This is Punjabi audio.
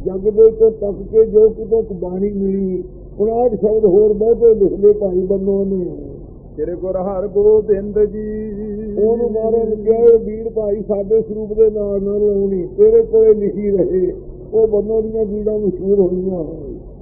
ਜਗ ਦੇ ਤੋਂ ਤੱਕ ਕੇ ਜੋ ਕਿਤੋਂ ਬਾਣੀ ਮਿਲੀ 59 ਸ਼ਬਦ ਹੋਰ ਬਹੁਤੇ ਲਿਖ ਲਏ ਭਾਈ ਬੰਨੋ ਨੇ। ਤੇਰੇ ਗੁਰ ਹਰ ਗੋਬਿੰਦ ਜੀ ਉਹਨੂੰ ਮਾਰਨ ਲੱਗਿਆ ਬੀੜ ਭਾਈ ਸਾਡੇ ਸਰੂਪ ਦੇ ਨਾਲ ਨਾ ਲਾਉਣੀ, ਤੇਰੇ ਕੋਲੇ ਲਿਖੀ ਰਹੇ। ਉਹ ਬੰਨੋ ਦੀਆਂ ਬੀੜਾਂ ਮਸ਼ਹੂਰ ਹੋਈਆਂ।